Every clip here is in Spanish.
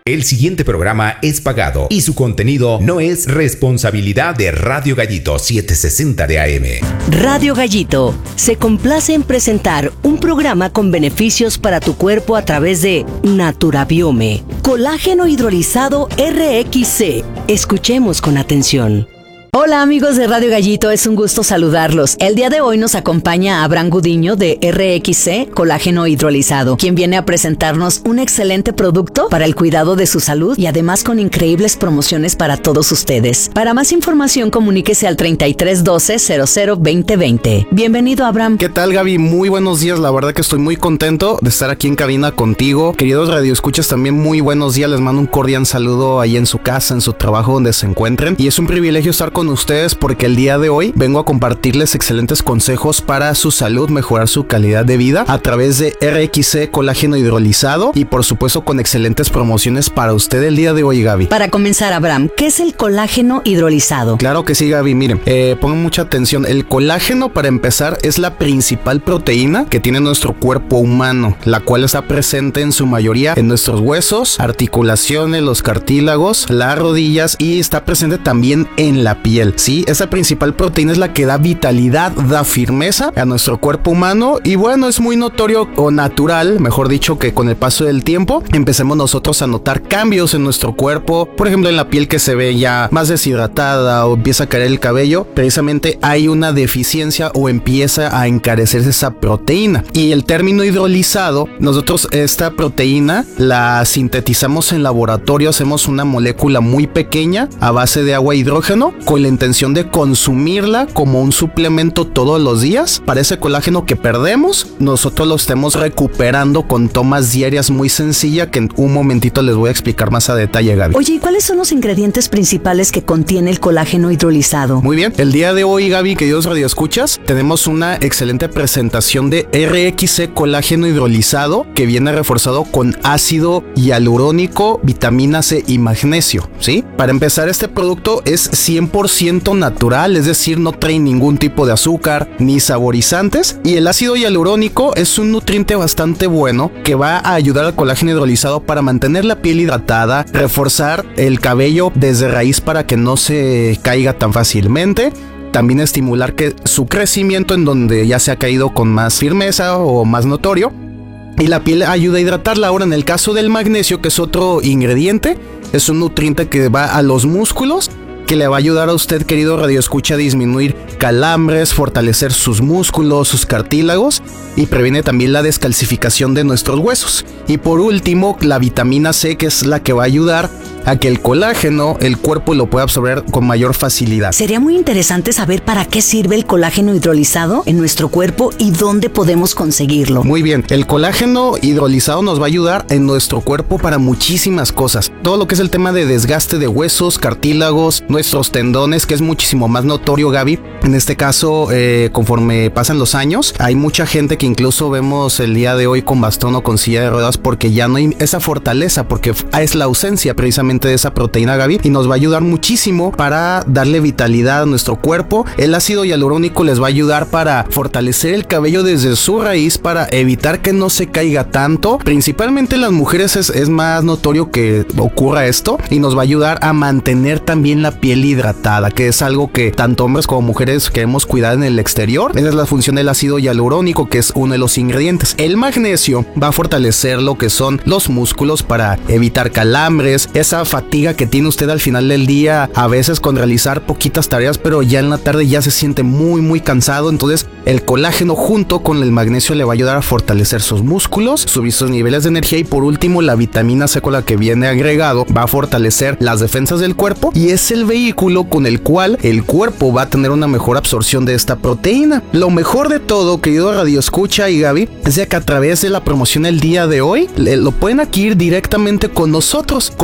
El siguiente programa es pagado y su contenido no es responsabilidad de Radio Gallito 760 de AM. Radio Gallito se complace en presentar un programa con beneficios para tu cuerpo a través de Naturabiome, colágeno hidrolizado RXC. Escuchemos con atención. Hola amigos de Radio Gallito, es un gusto saludarlos. El día de hoy nos acompaña Abraham Gudiño de RXC, colágeno hidrolizado, quien viene a presentarnos un excelente producto para el cuidado de su salud y además con increíbles promociones para todos ustedes. Para más información, comuníquese al 3312-002020. Bienvenido, Abraham. ¿Qué tal, Gaby? Muy buenos días, la verdad que estoy muy contento de estar aquí en cabina contigo. Queridos radioescuchas, también muy buenos días, les mando un cordial saludo ahí en su casa, en su trabajo, donde se encuentren. Y es un privilegio estar con ustedes porque el día de hoy vengo a compartirles excelentes consejos para su salud, mejorar su calidad de vida a través de RXC colágeno hidrolizado y por supuesto con excelentes promociones para usted el día de hoy, Gaby. Para comenzar, Abraham, ¿qué es el colágeno hidrolizado? Claro que sí, Gaby, miren, pongan mucha atención. El colágeno, para empezar, es la principal proteína que tiene nuestro cuerpo humano, la cual está presente en su mayoría en nuestros huesos, articulaciones, los cartílagos, las rodillas y está presente también en la piel. Sí, esa principal proteína es la que da vitalidad, da firmeza a nuestro cuerpo humano y bueno, es muy notorio o natural, mejor dicho, que con el paso del tiempo empecemos nosotros a notar cambios en nuestro cuerpo, por ejemplo en la piel que se ve ya más deshidratada o empieza a caer el cabello, precisamente hay una deficiencia o empieza a encarecerse esa proteína. Y el término hidrolizado, nosotros esta proteína la sintetizamos en laboratorio, hacemos una molécula muy pequeña a base de agua e hidrógeno con la intención de consumirla como un suplemento todos los días para ese colágeno que perdemos, nosotros lo estemos recuperando con tomas diarias muy sencillas que en un momentito les voy a explicar más a detalle, Gaby. Oye, ¿y cuáles son los ingredientes principales que contiene el colágeno hidrolizado? Muy bien, el día de hoy, Gaby, queridos radioescuchas, tenemos una excelente presentación de RXC colágeno hidrolizado que viene reforzado con ácido hialurónico, vitamina C y magnesio, ¿sí? Para empezar, este producto es 100% natural, es decir, no trae ningún tipo de azúcar ni saborizantes y el ácido hialurónico es un nutriente bastante bueno que va a ayudar al colágeno hidrolizado para mantener la piel hidratada, reforzar el cabello desde raíz para que no se caiga tan fácilmente, también estimular que su crecimiento en donde ya se ha caído con más firmeza o más notorio y la piel ayuda a hidratarla. Ahora, en el caso del magnesio, que es otro ingrediente, es un nutriente que va a los músculos, que le va a ayudar a usted, querido radioescucha, a disminuir calambres, fortalecer sus músculos, sus cartílagos y previene también la descalcificación de nuestros huesos. Y por último, la vitamina C, que es la que va a ayudar a que el colágeno, el cuerpo lo pueda absorber con mayor facilidad. Sería muy interesante saber para qué sirve el colágeno hidrolizado en nuestro cuerpo y dónde podemos conseguirlo. Muy bien, el colágeno hidrolizado nos va a ayudar en nuestro cuerpo para muchísimas cosas. Todo lo que es el tema de desgaste de huesos, cartílagos, nuestros tendones, que es muchísimo más notorio, Gaby. En este caso, conforme pasan los años, hay mucha gente que incluso vemos el día de hoy con bastón o con silla de ruedas porque ya no hay esa fortaleza, porque es la ausencia precisamente de esa proteína, Gaby, y nos va a ayudar muchísimo para darle vitalidad a nuestro cuerpo. El ácido hialurónico les va a ayudar para fortalecer el cabello desde su raíz para evitar que no se caiga tanto. Principalmente en las mujeres es más notorio que ocurra esto y nos va a ayudar a mantener también la piel hidratada, que es algo que tanto hombres como mujeres queremos cuidar en el exterior. Esa es la función del ácido hialurónico, que es uno de los ingredientes. El magnesio va a fortalecer lo que son los músculos para evitar calambres, esa fatiga que tiene usted al final del día, a veces con realizar poquitas tareas, pero ya en la tarde ya se siente muy cansado. Entonces el colágeno junto con el magnesio le va a ayudar a fortalecer sus músculos, subir sus niveles de energía y por último la vitamina C con la que viene agregado va a fortalecer las defensas del cuerpo y es el vehículo con el cual el cuerpo va a tener una mejor absorción de esta proteína. Lo mejor de todo, querido radioescucha y Gaby, es de que a través de la promoción el día de hoy lo pueden adquirir directamente con nosotros, comunicando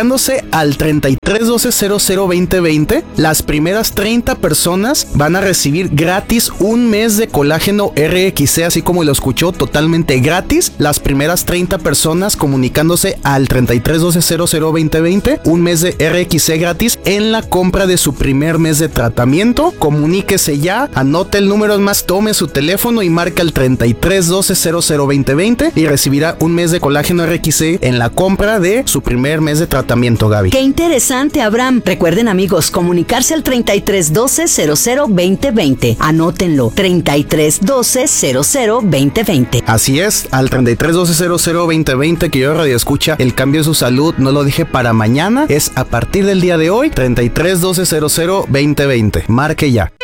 comunicándose al 3312002020, las primeras 30 personas van a recibir gratis un mes de colágeno RXC, así como lo escuchó, totalmente gratis. Las primeras 30 personas comunicándose al 3312002020, un mes de RXC gratis en la compra de su primer mes de tratamiento. Comuníquese ya, anote el número más, tome su teléfono y marca el 3312002020 y recibirá un mes de colágeno RXC en la compra de su primer mes de tratamiento, Gaby. Qué interesante, Abraham. Recuerden, amigos, comunicarse al 3312002020. Anótenlo, 3312002020. Así es, al 3312002020, que yo radio escucha el cambio de su salud, no lo dije para mañana, es a partir del día de hoy, 3312002020. Marque ya.